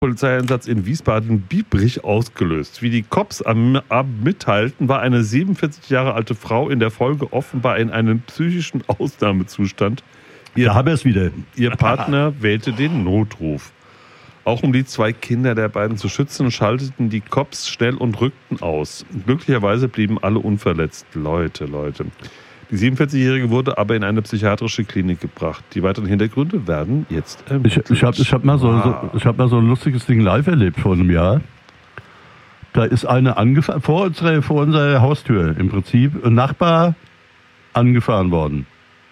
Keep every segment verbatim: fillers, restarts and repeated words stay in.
Polizeieinsatz in Wiesbaden-Biebrich ausgelöst. Wie die Cops am Abend mitteilten, war eine siebenundvierzig Jahre alte Frau in der Folge offenbar in einem psychischen Ausnahmezustand. Ihr, da haben wir es wieder. Ihr Partner wählte den Notruf. Auch um die zwei Kinder der beiden zu schützen, schalteten die Cops schnell und rückten aus. Glücklicherweise blieben alle unverletzt. Leute, Leute. Die siebenundvierzigjährige wurde aber in eine psychiatrische Klinik gebracht. Die weiteren Hintergründe werden jetzt ermittelt. Ich, ich habe ich hab mal, so, ah. so, ich hab mal so ein lustiges Ding live erlebt vor einem Jahr. Da ist eine angefahren, vor unserer, vor unserer Haustür im Prinzip, ein Nachbar angefahren worden.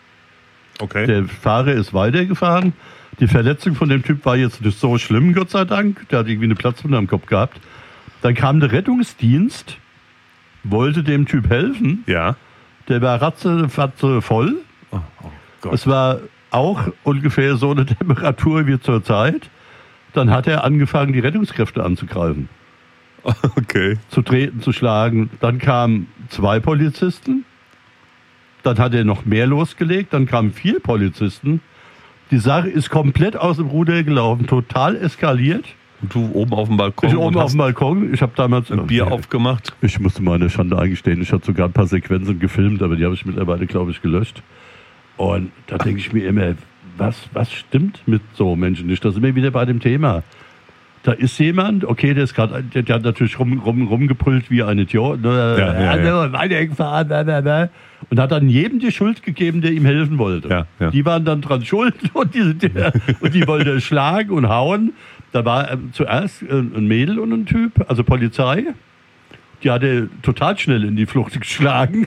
Okay. Der Fahrer ist weitergefahren. Die Verletzung von dem Typ war jetzt nicht so schlimm, Gott sei Dank. Der hat irgendwie eine Platzwunde am Kopf gehabt. Dann kam der Rettungsdienst, wollte dem Typ helfen. Ja. Der war ratzefatze voll. Oh, oh Gott. Es war auch ungefähr so eine Temperatur wie zur Zeit. Dann hat er angefangen, die Rettungskräfte anzugreifen. Okay. Zu treten, zu schlagen. Dann kamen zwei Polizisten. Dann hat er noch mehr losgelegt. Dann kamen vier Polizisten. Die Sache ist komplett aus dem Ruder gelaufen, total eskaliert. Und du oben auf dem Balkon? Ich oben auf dem Balkon. Ich habe damals ein Bier okay. aufgemacht. Ich musste meine Schande eingestehen. Ich hatte sogar ein paar Sequenzen gefilmt, aber die habe ich mittlerweile, glaube ich, gelöscht. Und da denke ich mir immer, was, was stimmt mit so Menschen nicht? Da sind wir wieder bei dem Thema. Da ist jemand, okay, der ist gerade, der, der hat natürlich rum, rum, rumgebrüllt wie ein Idiot. Ne? Ja, ja, ja. Weitergefahren, ne, ne, ne. Und hat dann jedem die Schuld gegeben, der ihm helfen wollte. Ja, ja. Die waren dann dran schuld und die, der, und die wollte schlagen und hauen. Da war äh, zuerst äh, ein Mädel und ein Typ, also Polizei. Die hatte total schnell in die Flucht geschlagen.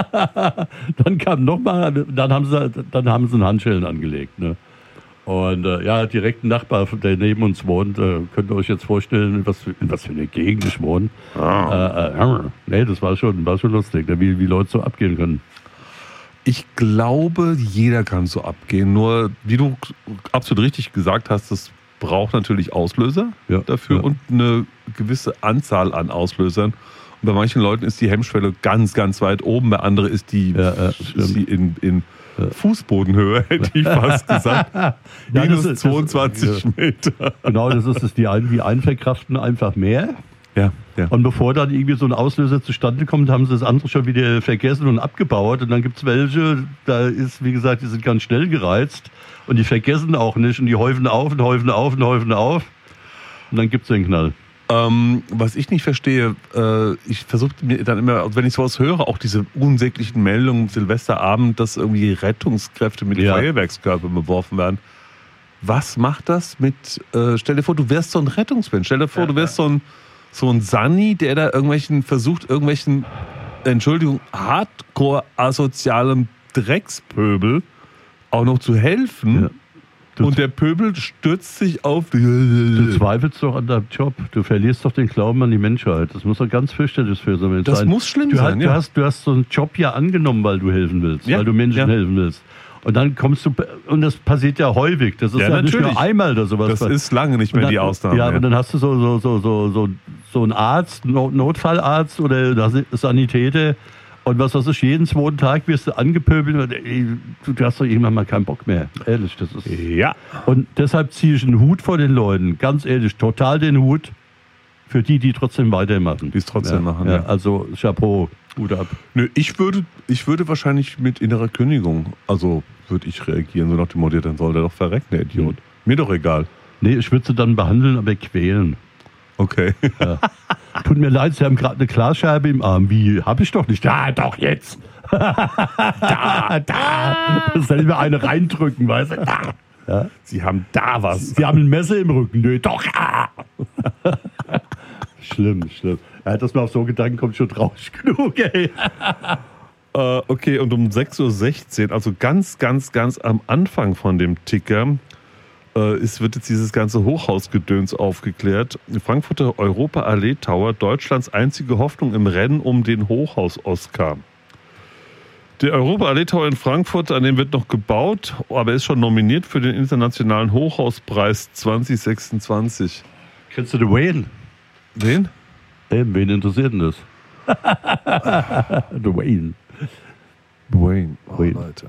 Dann kam nochmal, dann haben sie, dann haben sie einen Handschellen angelegt. Ne? Und äh, ja, direkt ein Nachbar, der neben uns wohnt, äh, könnt ihr euch jetzt vorstellen, in was für, in was für eine Gegend ich wohne. Ah. Äh, äh, nee, das war schon, war schon lustig, wie, wie Leute so abgehen können. Ich glaube, jeder kann so abgehen. Nur, wie du absolut richtig gesagt hast, das braucht natürlich Auslöser ja, dafür ja. und eine gewisse Anzahl an Auslösern. Und bei manchen Leuten ist die Hemmschwelle ganz, ganz weit oben. Bei anderen ist die, ja, ja, ist die in, in ja. Fußbodenhöhe, hätte ich fast gesagt. ja, Minus das ist, zweiundzwanzig das, Meter. Genau, das ist es. Die einen, die einen verkraften einfach mehr. Ja, ja. Und bevor dann irgendwie so ein Auslöser zustande kommt, haben sie das andere schon wieder vergessen und abgebaut. Und dann gibt es welche, da ist, wie gesagt, die sind ganz schnell gereizt. Und die vergessen auch nicht. Und die häufen auf und häufen auf und häufen auf. Und dann gibt es den Knall. Ähm, was ich nicht verstehe, äh, ich versuche mir dann immer, wenn ich sowas höre, auch diese unsäglichen Meldungen Silvesterabend, dass irgendwie Rettungskräfte mit ja. Feuerwerkskörpern beworfen werden. Was macht das mit, äh, stell dir vor, du wärst so ein Rettungsmensch. Stell dir vor, ja, du wärst ja. so ein So ein Sanni, der da irgendwelchen versucht, irgendwelchen, Entschuldigung, hardcore-asozialem Dreckspöbel auch noch zu helfen. Ja. Und der Pöbel stürzt sich auf. Du zweifelst doch an deinem Job. Du verlierst doch den Glauben an die Menschheit. Das muss doch ganz fürchterlich für so einen Mensch sein. Das muss schlimm du sein, hast, ja. Du hast, du hast so einen Job ja angenommen, weil du helfen willst. Ja. Weil du Menschen ja. helfen willst. Und dann kommst du, und das passiert ja häufig. Das ist ja, ja nicht nur einmal oder sowas. Das ist lange nicht mehr dann, die Ausnahme. Ja, ja, und dann hast du so, so, so, so, so, so einen Arzt, Notfallarzt oder Sanitäter. Und was weiß ich, jeden zweiten Tag wirst du angepöbelt. Du, du hast doch irgendwann mal keinen Bock mehr. Ehrlich, das ist. Ja. Und deshalb ziehe ich einen Hut vor den Leuten. Ganz ehrlich, total den Hut für die, die trotzdem weitermachen. Die es trotzdem ja, machen, ja. ja. Also, Chapeau, Hut ab. Nö, ich würde, ich würde wahrscheinlich mit innerer Kündigung, also würde ich reagieren, so nach dem Motto, dann soll der doch verrecken, der Idiot. Mhm. Mir doch egal. Nee, ich würde sie dann behandeln, aber quälen. Okay. Ja. Tut mir leid, Sie haben gerade eine Glasscheibe im Arm. Wie? Hab ich doch nicht. Da, doch jetzt. da, da. Selber eine reindrücken, weißt du? Da. Ja? Sie haben da was. Sie haben ein Messer im Rücken. Nö, doch. Ah. Schlimm, schlimm. Ja, dass man auf so Gedanken kommt, schon traurig genug, ey. äh, okay, und um sechs Uhr sechzehn, also ganz, ganz, ganz am Anfang von dem Ticker, Es wird jetzt dieses ganze Hochhausgedöns aufgeklärt. Frankfurter Europa-Allee Tower, Deutschlands einzige Hoffnung im Rennen um den Hochhaus-Oscar. Der Europa-Allee Tower in Frankfurt, an dem wird noch gebaut, aber ist schon nominiert für den Internationalen Hochhauspreis zwanzig sechsundzwanzig. Kennst du den Wayne? Wen? Eben, wen interessiert denn das? The Wayne. Wayne, oh, Wayne. Leute.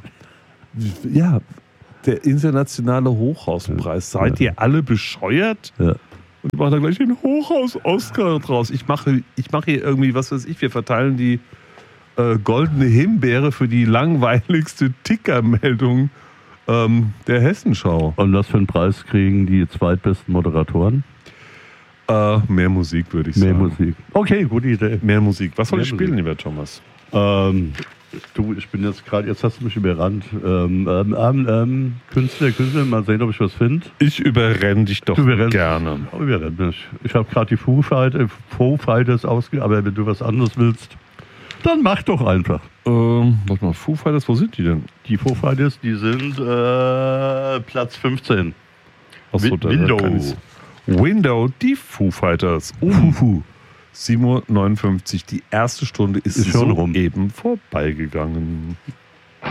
Ja, der internationale Hochhauspreis. Seid ja. ihr alle bescheuert? Ja. Und die machen da gleich den Hochhaus-Oscar draus. Ich mache, ich mache hier irgendwie, was weiß ich, wir verteilen die äh, goldene Himbeere für die langweiligste Tickermeldung ähm, der Hessenschau. Und was für einen Preis kriegen die zweitbesten Moderatoren? Äh, mehr Musik, würde ich Mehr sagen. Musik. Okay, gute Idee. Mehr Musik. Was soll Mehr ich spielen, Musik. lieber Thomas? Ähm, du, ich bin jetzt gerade, jetzt hast du mich überrannt. Ähm, ähm, ähm, ähm, Künstler, Künstler, mal sehen, ob ich was finde. Ich überrenne dich doch Du überrennst- gerne. Oh, überrennt mich. Ich habe gerade die Foo Fighters, Foo Fighters ausge... Aber wenn du was anderes willst, dann mach doch einfach. Ähm, warte mal, Foo Fighters, wo sind die denn? Die Foo Fighters, die sind äh, Platz fünfzehn. Achso, Wi- da- da Window. kann ich's. Window, die Foo Fighters. Uh, sieben Uhr neunundfünfzig. Die erste Stunde ist, Ist schon so rum. eben vorbeigegangen.